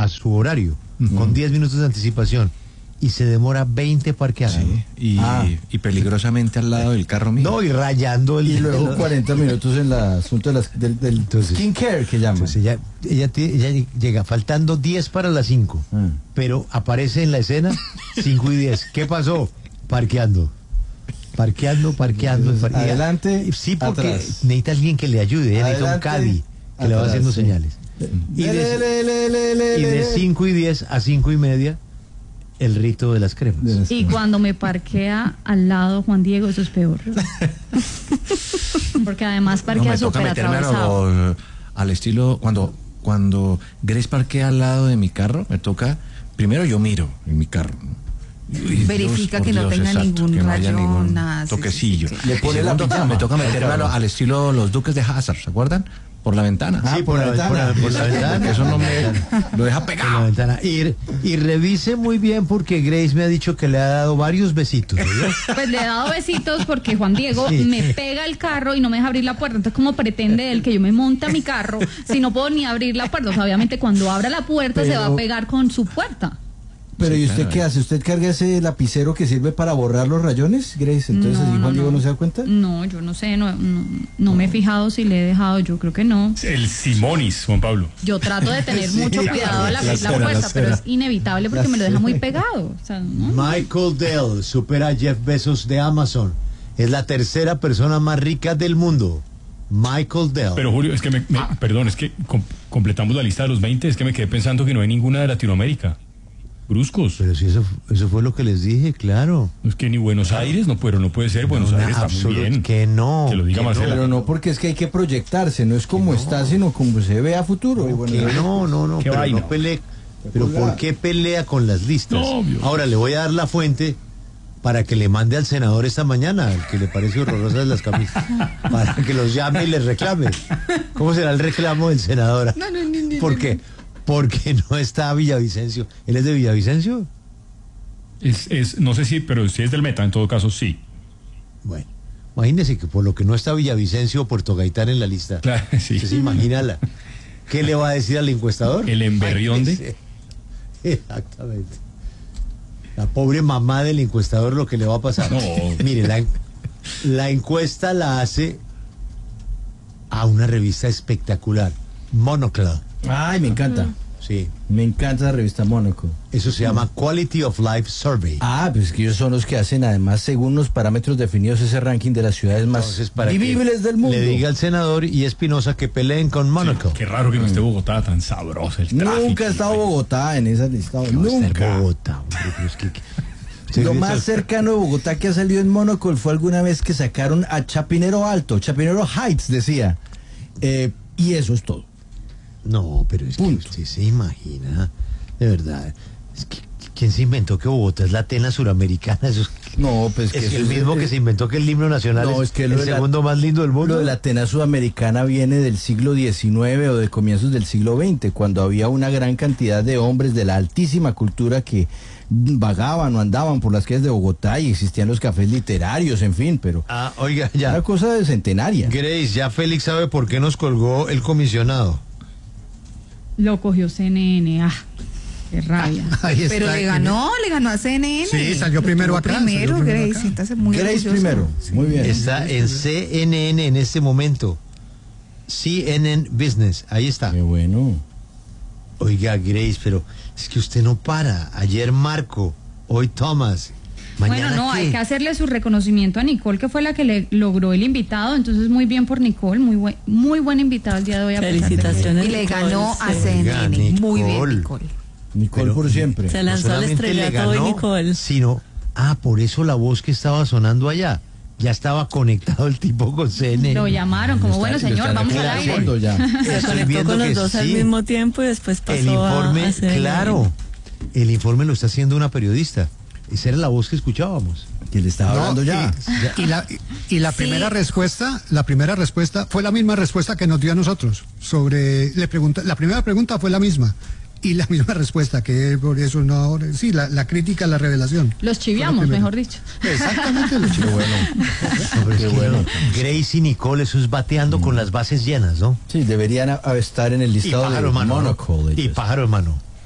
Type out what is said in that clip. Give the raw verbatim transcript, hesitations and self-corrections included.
a su horario, uh-huh. con diez minutos de anticipación. Y se demora veinte parqueando. Sí, y, ah. y peligrosamente al lado del carro mío. No, y rayando el... Y luego el... cuarenta minutos en el asunto de las, del, del entonces, skincare que llama. Pues ella, ella, ella llega faltando diez para las cinco, ah. pero aparece en la escena cinco y diez. ¿Qué pasó? Parqueando. Parqueando, parqueando. Entonces, parqueando. Adelante, sí, porque atrás. Necesita alguien que le ayude. Ella necesita un caddy que atrás, le va haciendo sí. señales. Y de, le, le, le, le, y de cinco y diez a cinco y media... el rito de las cremas. De las y cremas. Cuando me parquea al lado Juan Diego, eso es peor. Porque además parquea no, súper atravesado. Al, al estilo, cuando, cuando Grace parquea al lado de mi carro, me toca, primero yo miro en mi carro. Y verifica Dios, que no Dios, tenga exacto, ningún que no rayón, ningún nada, toquecillo. Sí, sí, sí. Le pone la toca, me toca meterme al, al estilo los Duques de Hazzard, ¿se acuerdan? Por la ventana. Ah, sí, por, por, la, ventana. Por, la, por la ventana. Eso no me lo deja pegado. Por la ventana. Y, y revise muy bien porque Grace me ha dicho que le ha dado varios besitos. ¿verdad? Pues le he dado besitos porque Juan Diego sí. me pega el carro y no me deja abrir la puerta. Entonces, ¿cómo pretende él que yo me monte a mi carro si no puedo ni abrir la puerta? O sea, obviamente cuando abra la puerta Pero... se va a pegar con su puerta. Pero sí, ¿y usted claro, qué hace? ¿Usted carga ese lapicero que sirve para borrar los rayones, Grace? Entonces, no, ¿y Juan no, Diego no se da cuenta? No, yo no sé, no, no, no me he fijado si le he dejado, yo creo que no. El Simonis, Juan Pablo. Yo trato de tener sí, mucho cuidado al abrir la, la puerta, la pero es inevitable porque me lo deja muy pegado. O sea, ¿no? Michael Dell supera a Jeff Bezos de Amazon. Es la tercera persona más rica del mundo. Michael Dell. Pero Julio, es que me, me perdón, es que com completamos la lista de los veinte, es que me quedé pensando que no hay ninguna de Latinoamérica. Bruscos. Pero si eso, eso fue lo que les dije, claro. Es que ni Buenos Aires, no, pero no puede ser, Buenos no, Aires está muy bien. Que no. Que lo diga Marcela. No, pero no, porque es que hay que proyectarse, no es como no. está, sino como se ve a futuro. No, bueno, que no, no, no, pero vaina? no pelee. Pero ¿por qué pelea con las listas? No, Ahora le voy a dar la fuente para que le mande al senador esta mañana, al que le parece horrorosas las camisas, para que los llame y les reclame. ¿Cómo será el reclamo del senador? No, no, no, no, ¿Por qué? Porque no está Villavicencio. ¿Él es de Villavicencio? Es, es, no sé si, pero si es del Meta, en todo caso, sí. Bueno, imagínese que por lo que no está Villavicencio o Puerto Gaitán en la lista. Claro, sí. ¿Se imagina la, qué le va a decir al encuestador? El emberrión de... Exactamente. La pobre mamá del encuestador, lo que le va a pasar. No. Mire, la, la encuesta la hace a una revista espectacular, Monocle. Ay, me encanta. Sí. Me encanta la revista Monocle. Eso se llama Quality of Life Survey. Ah, pues que ellos son los que hacen, además, según los parámetros definidos, ese ranking de las ciudades más Entonces, para vivibles del mundo. Le diga al senador y Espinosa que peleen con Monocle. Sí, qué raro que no esté Bogotá tan sabroso el tráfico. Nunca ha estado Bogotá en esa lista. Nunca. Bogotá, hombre, pero es que, que... Lo más cercano de Bogotá que ha salido en Monocle fue alguna vez que sacaron a Chapinero Alto, Chapinero Heights, decía. Eh, y eso es todo. No, pero es Punto. que usted se imagina, de verdad, es que ¿quién se inventó que Bogotá es la Atenas suramericana? Eso es, no, pues es que que el es, mismo es, que se inventó que el himno nacional no, es, es que el segundo la, más lindo del mundo. Lo de la Atenas sudamericana viene del siglo diecinueve o de comienzos del siglo veinte, cuando había una gran cantidad de hombres de la altísima cultura que vagaban o andaban por las calles de Bogotá y existían los cafés literarios, en fin, pero... Ah, oiga, ya. Una cosa de centenaria. Grace, ya Félix sabe por qué nos colgó el comisionado. Lo cogió C N N, ah, qué rabia. Ahí está. Pero le ganó, le ganó a C N N. Sí, salió primero acá. Primero, salió primero Grace, acá. entonces muy Grace orgulloso. primero, sí. Muy bien. Está en C N N en este momento. C N N Business, ahí está. Qué bueno. Oiga, Grace, pero es que usted no para. Ayer Marco, hoy Thomas. Mañana bueno, no, ¿qué? hay que hacerle su reconocimiento a Nicole, que fue la que le logró el invitado, entonces muy bien por Nicole, muy buen, muy buen invitado el día de hoy. A Felicitaciones. Y le Nicole, ganó sí. a C N N, Oiga, muy bien Nicole. Nicole. Nicole Pero, por siempre. Se lanzó al estrellato hoy Nicole. Sino, ah, por eso la voz que estaba sonando allá. Ya estaba conectado el tipo con C N N. Lo llamaron como, bueno, señor, vamos al aire. Ya. Se conectó con los dos sí. al mismo tiempo y después pasó el informe, a, a C N N. Claro, el informe lo está haciendo una periodista. Esa era la voz que escuchábamos. Que le estaba No, hablando ya. Y, y la, y la primera Sí. respuesta, la primera respuesta fue la misma respuesta que nos dio a nosotros. Sobre, le pregunta, la primera pregunta fue la misma. Y la misma respuesta, que por eso no, sí, la, la crítica, la revelación. Los chiviamos, mejor dicho. Exactamente, los chiviamos. Bueno, qué bueno. Grace y Nicole, eso es bateando mm. con las bases llenas, ¿no? Sí, deberían a, a estar en el listado de Monocle. Monocle. Y Pájaro Hermano.